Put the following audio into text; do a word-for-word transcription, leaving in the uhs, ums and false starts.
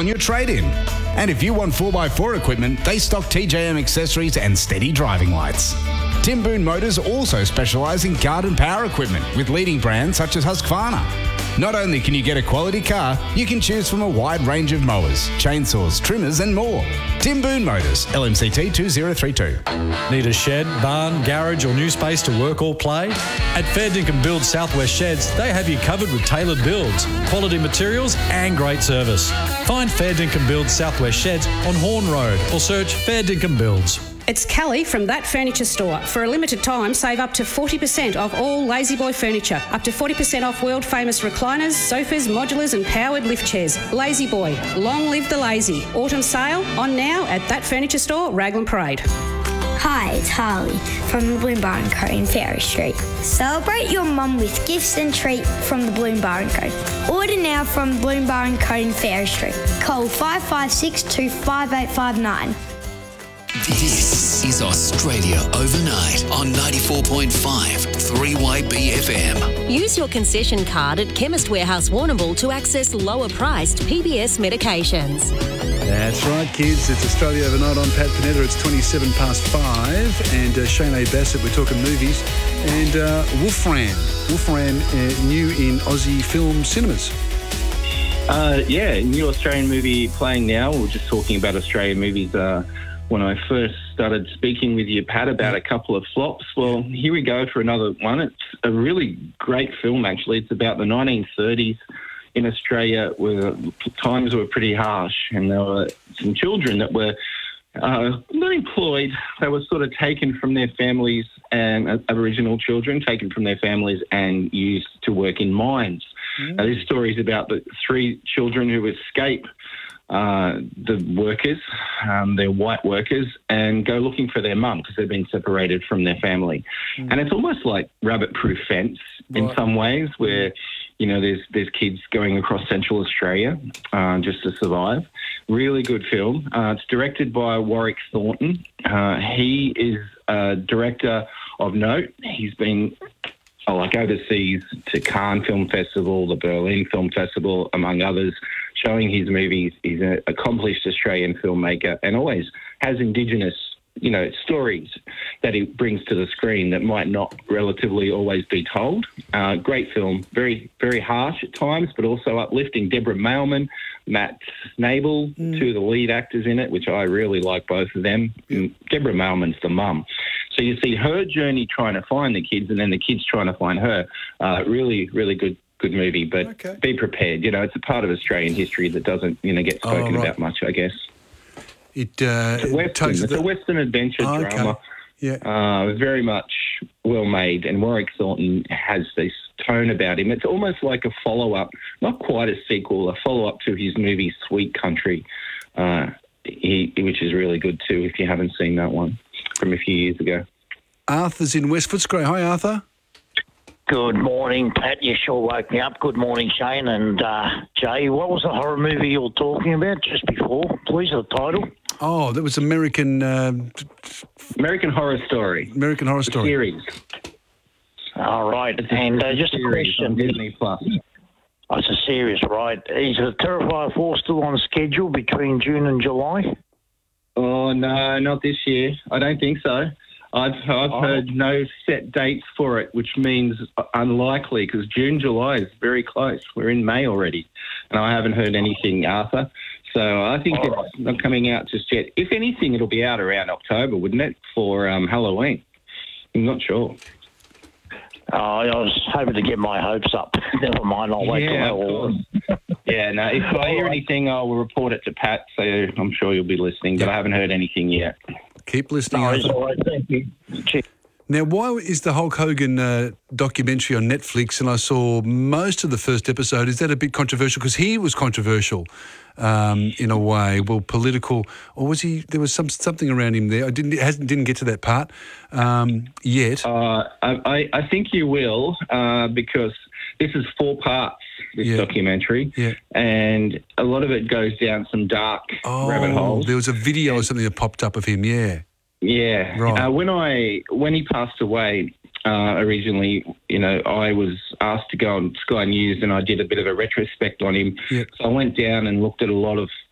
on your trade-in. And if you want four by four equipment, they stock T J M accessories and steady driving lights. Tim Boone Motors also specialise in garden power equipment with leading brands such as Husqvarna. Not only can you get a quality car, you can choose from a wide range of mowers, chainsaws, trimmers and more. Tim Boone Motors, L M C T two zero three two. Need a shed, barn, garage or new space to work or play? At Fair Dinkum Build Southwest Sheds, they have you covered with tailored builds, quality materials and great service. Find Fair Dinkum Build Southwest Sheds on Horn Road or search Fair Dinkum Builds. It's Callie from That Furniture Store. For a limited time, save up to forty percent off all Lazy Boy furniture. Up to forty percent off world-famous recliners, sofas, modulars and powered lift chairs. Lazy Boy. Long live the lazy. Autumn sale on now at That Furniture Store, Raglan Parade. Hi, it's Harley from the Bloom Bar and Co in Fairy Street. Celebrate your mum with gifts and treats from the Bloom Bar and Co. Order now from Bloom Bar and Co in Fairy Street. Call five five six, two five eight five nine. This is Australia Overnight on ninety-four point five three Y B F M. Use your concession card at Chemist Warehouse Warrnambool to access lower-priced P B S medications. That's right, kids. It's Australia Overnight. I'm Pat Panetta. It's twenty-seven past five. And uh, Shane A. Bassett, we're talking movies. And uh, Wolfram. Wolfram, uh, new in Aussie film cinemas. Uh, yeah, new Australian movie playing now. We we're just talking about Australian movies uh, when I first started speaking with you, Pat, about a couple of flops. Well, here we go for another one. It's a really great film, actually. It's about the nineteen thirties in Australia, where times were pretty harsh, and there were some children that were uh, not employed. They were sort of taken from their families, and uh, Aboriginal children taken from their families and used to work in mines. Mm. Now, this story is about the three children who escape uh, the workers, um, their white workers, and go looking for their mum because they've been separated from their family. Mm. And it's almost like Rabbit-Proof Fence in right. some ways, where, you know, there's there's kids going across Central Australia uh, just to survive. Really good film. Uh, it's directed by Warwick Thornton. Uh, he is a director of note. He's been oh, like overseas to Cannes Film Festival, the Berlin Film Festival, among others, showing his movies. He's an accomplished Australian filmmaker and always has Indigenous, you know, stories that he brings to the screen that might not relatively always be told. Uh, great film, very, very harsh at times, but also uplifting. Deborah Mailman, Matt Snable, mm. two of the lead actors in it, which I really like both of them. Mm. Deborah Mailman's the mum. So you see her journey trying to find the kids and then the kids trying to find her. Uh, really, really good good movie, but okay. be prepared. You know, it's a part of Australian history that doesn't, you know, get spoken oh, right. about much, I guess. It, uh, it's a Western, it's the... a Western adventure oh, okay. drama. Yeah. Uh, very much well made, and Warwick Thornton has this tone about him. It's almost like a follow-up, not quite a sequel, a follow-up to his movie Sweet Country, uh, he, which is really good too if you haven't seen that one from a few years ago. Arthur's in West Footscray. Hi, Arthur. Good morning, Pat. You sure woke me up. Good morning, Shane and uh, Jay. What was the horror movie you were talking about just before? Please, the title. Oh, that was American... Uh, American Horror Story. American Horror Story. Series. All right. And uh, just a question. On Disney Plus. Oh, it's a series, right. Is the Terrifier four still on schedule between June and July? Oh, no, not this year. I don't think so. I've I've oh. heard no set dates for it, which means unlikely because June, July is very close. We're in May already, and I haven't heard anything, Arthur. So I think All it's right. not coming out just yet. If anything, it'll be out around October, wouldn't it, for um, Halloween? I'm not sure. Oh, I was hoping to get my hopes up. Never mind, I'll wait yeah, till I Yeah, no, if I hear anything, I will report it to Pat, so I'm sure you'll be listening, but I haven't heard anything yet. Keep listening, no, Arthur. All right, thank you. Cheers. Now, why is the Hulk Hogan uh, documentary on Netflix, and I saw most of the first episode, is that a bit controversial? Because he was controversial um, in a way, well, political, or was he, there was some something around him there. I didn't hasn't didn't get to that part um, yet. Uh, I, I think you will, uh, because this is four parts, this yeah. documentary, yeah. and a lot of it goes down some dark oh, rabbit holes. There was a video or something that popped up of him, yeah. Yeah. Right. Uh, when I when he passed away uh, originally, you know, I was asked to go on Sky News and I did a bit of a retrospect on him. Yep. So I went down and looked at a lot of